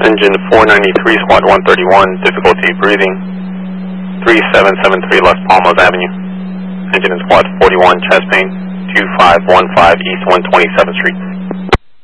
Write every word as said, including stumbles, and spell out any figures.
Engine four ninety-three, squad one thirty-one, difficulty breathing, three seven seven three Las Palmas Avenue. Engine in squad forty-one, chest pain, two five one five East one twenty-seventh Street.